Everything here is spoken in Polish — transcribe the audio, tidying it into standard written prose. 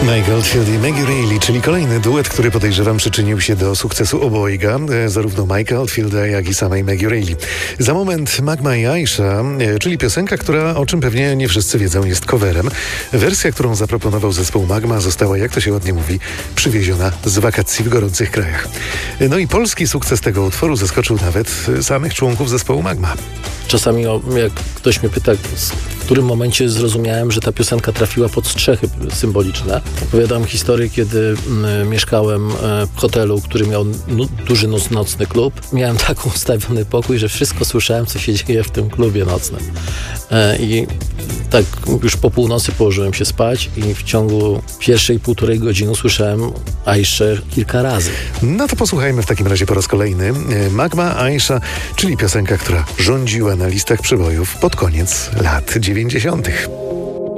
Michael Oldfield i Maggie Reilly, czyli kolejny duet, który podejrzewam przyczynił się do sukcesu obojga, zarówno Michaela Oldfielda, jak i samej Maggie Reilly. Za moment Magma i Aisha, czyli piosenka, która, o czym pewnie nie wszyscy wiedzą, jest coverem. Wersja, którą zaproponował zespół Magma, została, jak to się ładnie mówi, przywieziona z wakacji w gorących krajach. No i polski sukces tego utworu zaskoczył nawet samych członków zespołu Magma. Czasami jak ktoś mnie pyta, w którym momencie zrozumiałem, że ta piosenka trafiła pod strzechy symboliczne. Opowiadam historię, kiedy mieszkałem w hotelu, który miał duży nocny klub. Miałem taką ustawiony pokój, że wszystko słyszałem, co się dzieje w tym klubie nocnym. I tak już po północy położyłem się spać i w ciągu pierwszej półtorej godziny słyszałem Aiszę kilka razy. No to posłuchajmy w takim razie po raz kolejny. Magma, Aisha, czyli piosenka, która rządziła na listach przebojów pod koniec lat 90.